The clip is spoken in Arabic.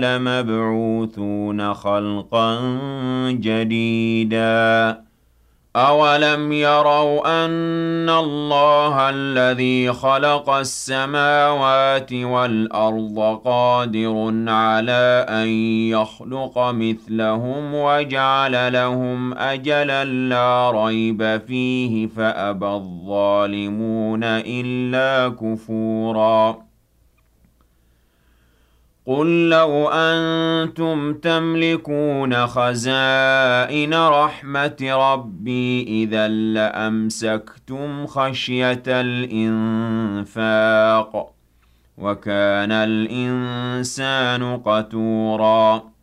لمبعوثون خلقا جديدا أولم يروا أن الله الذي خلق السماوات والأرض قادر على أن يخلق مثلهم وجعل لهم أجلا لا ريب فيه فأبى الظالمون إلا كفورا قل لو أنتم تملكون خزائن رحمة ربي إذا لأمسكتم خشية الإنفاق وكان الإنسان قتورا